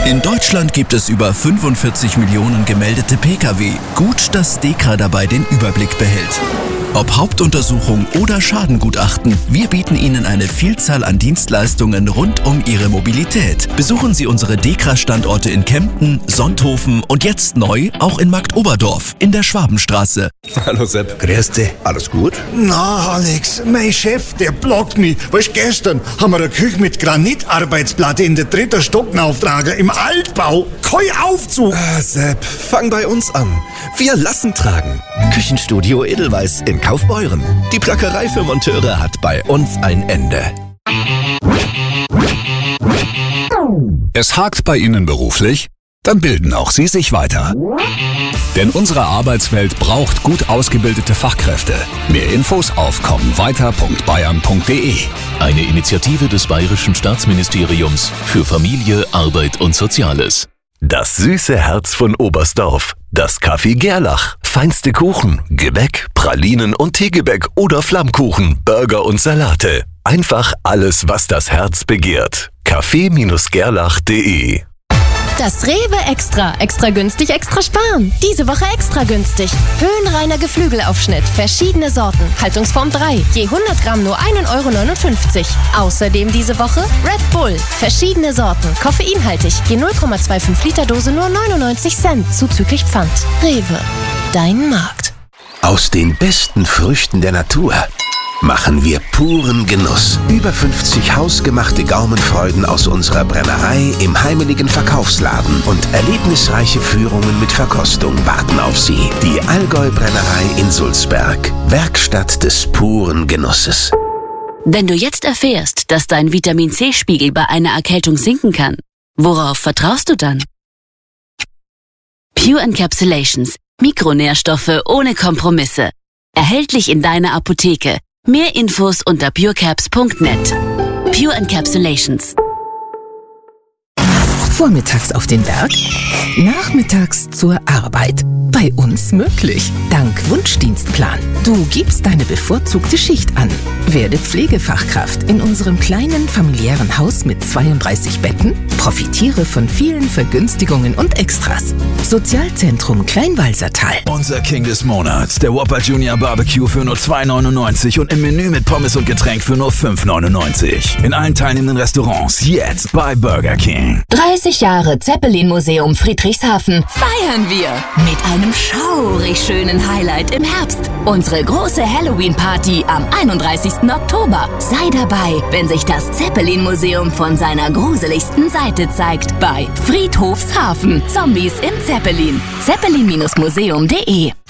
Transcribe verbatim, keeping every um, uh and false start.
In Deutschland gibt es über fünfundvierzig Millionen gemeldete Pkw. Gut, dass DEKRA dabei den Überblick behält. Ob Hauptuntersuchung oder Schadengutachten, wir bieten Ihnen eine Vielzahl an Dienstleistungen rund um Ihre Mobilität. Besuchen Sie unsere DEKRA-Standorte in Kempten, Sonthofen und jetzt neu auch in Marktoberdorf in der Schwabenstraße. Hallo Sepp. Grüß dich. Alles gut? Na, Alex, mein Chef, der blockt mich. Weißt, gestern haben wir eine Küche mit Granitarbeitsplatte in der dritten Stockenauftrager im Altbau. Kein Aufzug. Ah, Sepp, fang bei uns an. Wir lassen tragen. Küchenstudio Edelweiss in Kaufbeuren. Die Plackerei für Monteure hat bei uns ein Ende. Es hakt bei Ihnen beruflich? Dann bilden auch Sie sich weiter. Denn unsere Arbeitswelt braucht gut ausgebildete Fachkräfte. Mehr Infos auf kommen weiter punkt bayern punkt de. Eine Initiative des Bayerischen Staatsministeriums für Familie, Arbeit und Soziales. Das süße Herz von Oberstdorf. Das Café Gerlach. Feinste Kuchen, Gebäck, Pralinen und Teegebäck oder Flammkuchen, Burger und Salate. Einfach alles, was das Herz begehrt. Café Gerlach punkt de. Das Rewe Extra. Extra günstig, extra sparen. Diese Woche extra günstig. Höhenreiner Geflügelaufschnitt. Verschiedene Sorten. Haltungsform drei. Je hundert Gramm nur ein Euro neunundfünfzig. Außerdem diese Woche Red Bull. Verschiedene Sorten. Koffeinhaltig. Je null Komma fünfundzwanzig Liter Dose nur neunundneunzig Cent. Zuzüglich Pfand. Rewe. Dein Markt. Aus den besten Früchten der Natur machen wir puren Genuss. Über fünfzig hausgemachte Gaumenfreuden aus unserer Brennerei im heimeligen Verkaufsladen und erlebnisreiche Führungen mit Verkostung warten auf Sie. Die Allgäu-Brennerei in Sulzberg. Werkstatt des puren Genusses. Wenn du jetzt erfährst, dass dein Vitamin-C-Spiegel bei einer Erkältung sinken kann, worauf vertraust du dann? Pure Encapsulations. Mikronährstoffe ohne Kompromisse. Erhältlich in deiner Apotheke. Mehr Infos unter purecaps punkt net. Pure Encapsulations. Vormittags auf den Berg, nachmittags zur Arbeit. Bei uns möglich. Dank Wunschdienstplan. Du gibst deine bevorzugte Schicht an. Werde Pflegefachkraft in unserem kleinen familiären Haus mit zweiunddreißig Betten. Profitiere von vielen Vergünstigungen und Extras. Sozialzentrum Kleinwalsertal. Unser King des Monats, der Whopper Junior Barbecue für nur zwei neunundneunzig und im Menü mit Pommes und Getränk für nur fünf neunundneunzig. In allen teilnehmenden Restaurants jetzt bei Burger King. dreißig Jahre Zeppelin-Museum Friedrichshafen feiern wir mit einem schaurig schönen Highlight im Herbst. Unsere große Halloween-Party am einunddreißigsten Oktober. Sei dabei, wenn sich das Zeppelin-Museum von seiner gruseligsten Seite zeigt bei Friedhofshafen. Zombies im Zeppelin. Zeppelin Museum punkt de